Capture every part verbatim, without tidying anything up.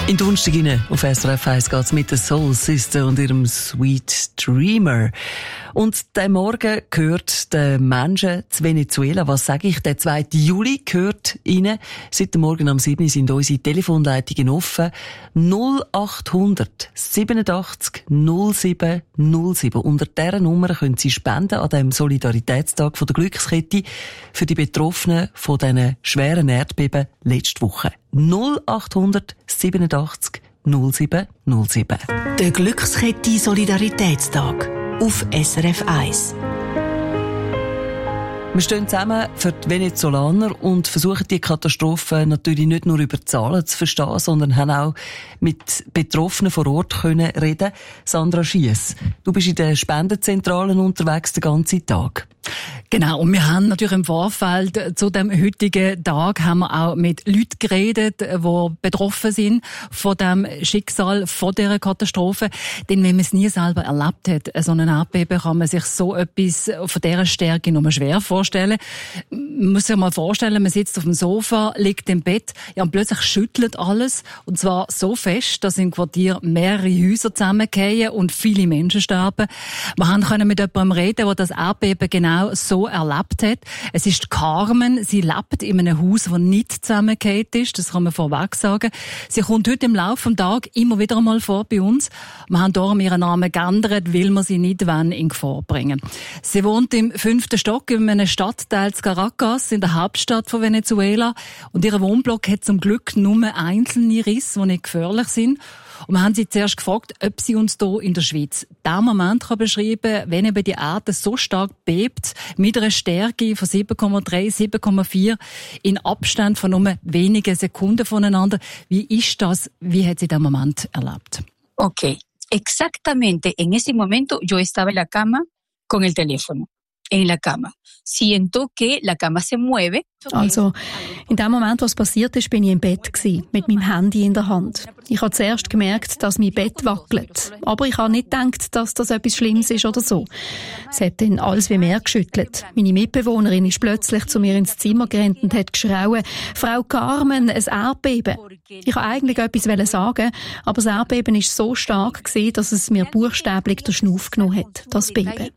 In Donnerstag auf S R F eins geht es mit der Soul Sister und ihrem Sweet Dreamer. Und der Morgen gehört den Menschen zu Venezuela. Was sage ich? Der zweite Juli gehört ihnen. Seit dem Morgen am sieben sind unsere Telefonleitungen offen. null achthundert siebenundachtzig null sieben null sieben. Unter dieser Nummer können Sie spenden an dem Solidaritätstag von der Glückskette für die Betroffenen von diesen schweren Erdbeben letzte Woche. null achthundert siebenundachtzig null sieben null sieben. Der Glückskette Solidaritätstag auf S R F eins. Wir stehen zusammen für die Venezolaner und versuchen die Katastrophe natürlich nicht nur über Zahlen zu verstehen, sondern haben auch mit Betroffenen vor Ort können reden. Sandra Schiess, du bist in den Spendenzentralen unterwegs den ganzen Tag. Genau, und wir haben natürlich im Vorfeld zu dem heutigen Tag haben wir auch mit Leuten geredet, die betroffen sind von dem Schicksal, von dieser Katastrophe. Denn wenn man es nie selber erlebt hat, so ein Erdbeben, kann man sich so etwas von dieser Stärke nur schwer vorstellen. Man muss sich mal vorstellen, man sitzt auf dem Sofa, liegt im Bett, ja, und plötzlich schüttelt alles. Und zwar so fest, dass im Quartier mehrere Häuser zusammengehen und viele Menschen sterben. Wir können mit jemandem reden, der das Erdbeben genau so erlebt hat. Es ist Carmen. Sie lebt in einem Haus, das nicht zusammengefallen ist. Das kann man vorweg sagen. Sie kommt heute im Laufe des Tages immer wieder einmal vor bei uns. Wir haben darum ihren Namen geändert, weil wir sie nicht in Gefahr bringen. Sie wohnt im fünften Stock in einem Stadtteil Caracas, in der Hauptstadt von Venezuela. Und ihr Wohnblock hat zum Glück nur einzelne Risse, die nicht gefährlich sind. Und wir haben sie zuerst gefragt, ob sie uns hier in der Schweiz diesen Moment kann beschreiben kann, wenn eben die Erde so stark bebt, mit einer Stärke von sieben Komma drei, sieben Komma vier, in Abstand von nur wenigen Sekunden voneinander. Wie ist das? Wie hat sie diesen Moment erlebt? Okay, exactamente en ese momento yo estaba en la cama con el teléfono. En la cama. Siento que la cama se mueve. Also, in dem Moment, was passiert ist, bin ich im Bett gewesen, mit meinem Handy in der Hand. Ich habe zuerst gemerkt, dass mein Bett wackelt. Aber ich habe nicht gedacht, dass das etwas Schlimmes ist oder so. Es hat dann alles wie mehr geschüttelt. Meine Mitbewohnerin ist plötzlich zu mir ins Zimmer gerannt und hat geschrauen, «Frau Carmen, ein Erdbeben!» Ich wollte eigentlich etwas sagen, aber das Erdbeben war so stark gewesen, dass es mir buchstäblich den Schnuff genommen hat, das Beben.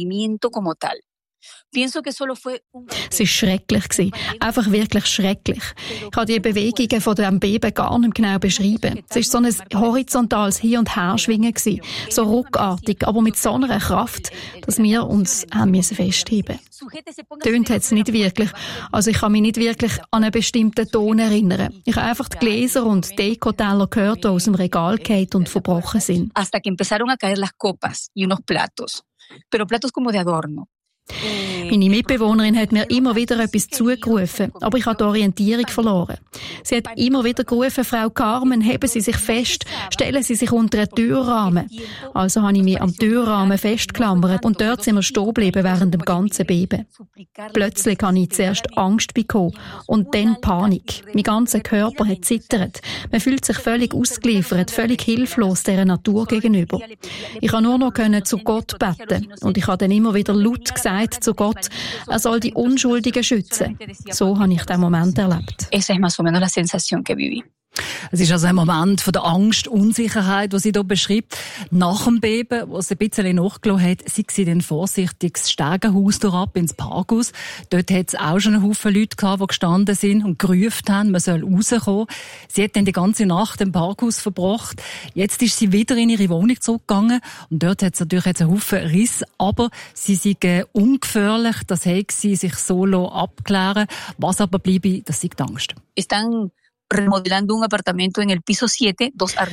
Es war schrecklich. Einfach wirklich schrecklich. Ich kann die Bewegungen von diesem Beben gar nicht genau beschreiben. Es war so ein horizontales Hin- und Herschwingen, so ruckartig, aber mit so einer Kraft, dass wir uns haben festheben mussten. Tönt hat es nicht wirklich. Also ich kann mich nicht wirklich an einen bestimmten Ton erinnern. Ich habe einfach die Gläser und Dekoteller gehört, die aus dem Regal gefallen und verbrochen sind. Hasta que empezaron a caer las copas y unos platos. Pero platos como de adorno. Meine Mitbewohnerin hat mir immer wieder etwas zugerufen, aber ich habe die Orientierung verloren. Sie hat immer wieder gerufen, «Frau Carmen, heben Sie sich fest, stellen Sie sich unter einen Türrahmen.» Also habe ich mich am Türrahmen festgeklammert und dort sind wir stehen geblieben während dem ganzen Beben. Plötzlich habe ich zuerst Angst bekommen und dann Panik. Mein ganzer Körper hat zittert. Man fühlt sich völlig ausgeliefert, völlig hilflos dieser Natur gegenüber. Ich konnte nur noch zu Gott beten und ich habe dann immer wieder laut gesagt zu Gott, er soll die Unschuldigen schützen. So habe ich diesen Moment erlebt. Esa es más o menos la sensación que viví. Es ist also ein Moment von der Angst, Unsicherheit, die sie hier beschreibt. Nach dem Beben, wo sie ein bisschen nachgelassen hat, sei sie dann vorsichtig das Stegenhaus durchab ins Parkhaus. Dort hat es auch schon einen Haufen Leute gehabt, die gestanden sind und gerufen haben, man soll rauskommen. Sie hat dann die ganze Nacht im Parkhaus verbracht. Jetzt ist sie wieder in ihre Wohnung zurückgegangen und dort hat es natürlich jetzt einen Haufen Riss, aber sie sind ungefährlich, das hat sie sich solo abklären. Was aber bleibe, das ist die Angst. Están remodelando un apartamento en el piso siete, dos